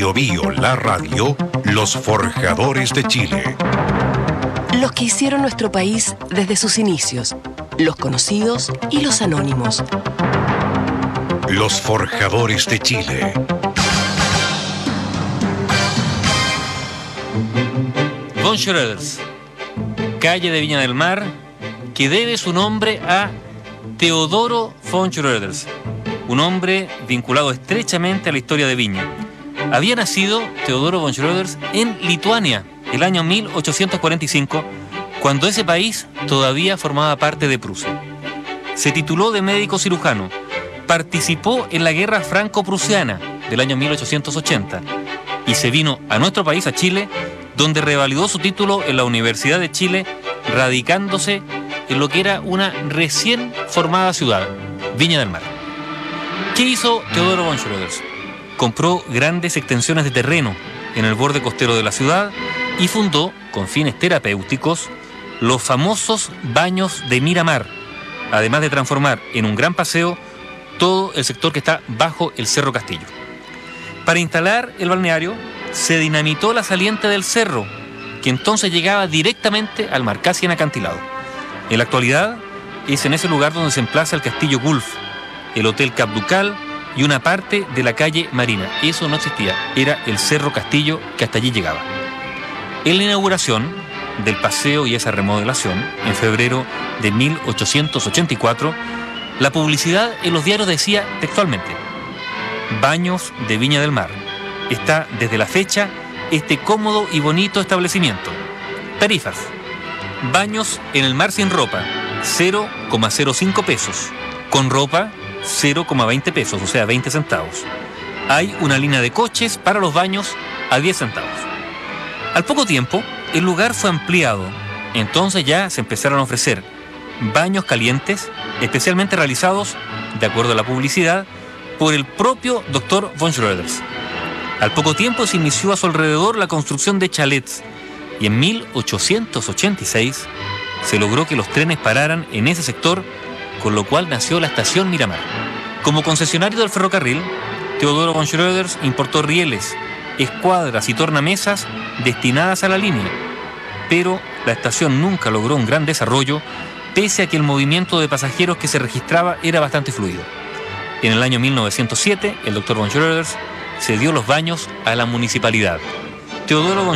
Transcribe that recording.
Bio Bio, la radio, los forjadores de Chile. Los que hicieron nuestro país desde sus inicios, los conocidos y los anónimos. Los forjadores de Chile. Von Schröders, calle de Viña del Mar, que debe su nombre a Teodoro von Schröders, un hombre vinculado estrechamente a la historia de Viña. Había nacido Teodoro von Schröders en Lituania, el año 1845, cuando ese país todavía formaba parte de Prusia. Se tituló de médico cirujano, participó en la guerra franco-prusiana del año 1880 y se vino a nuestro país, a Chile, donde revalidó su título en la Universidad de Chile, radicándose en lo que era una recién formada ciudad, Viña del Mar. ¿Qué hizo Teodoro von Schröders? Compró grandes extensiones de terreno en el borde costero de la ciudad y fundó, con fines terapéuticos, los famosos baños de Miramar, además de transformar en un gran paseo todo el sector que está bajo el Cerro Castillo. Para instalar el balneario, se dinamitó la saliente del cerro, que entonces llegaba directamente al mar, casi en acantilado. En la actualidad, es en ese lugar donde se emplaza el Castillo Gulf, el Hotel Cap Ducal y una parte de la calle Marina. Eso no existía, era el Cerro Castillo que hasta allí llegaba. En la inauguración del paseo y esa remodelación, en febrero de 1884, la publicidad en los diarios decía textualmente: Baños de Viña del Mar. Está desde la fecha este cómodo y bonito establecimiento. Tarifas: baños en el mar sin ropa, 0,05 pesos. Con ropa, 0,20 pesos, o sea, 20 centavos. Hay una línea de coches para los baños a 10 centavos. Al poco tiempo, el lugar fue ampliado. Entonces ya se empezaron a ofrecer baños calientes, especialmente realizados, de acuerdo a la publicidad, por el propio Dr. von Schröders. Al poco tiempo se inició a su alrededor la construcción de chalets y en 1886 se logró que los trenes pararan en ese sector, con lo cual nació la estación Miramar. Como concesionario del ferrocarril, Teodoro von Schröders importó rieles, escuadras y tornamesas destinadas a la línea, pero la estación nunca logró un gran desarrollo, pese a que el movimiento de pasajeros que se registraba era bastante fluido. En el año 1907, el Dr. von Schröders cedió los baños a la municipalidad. Teodoro von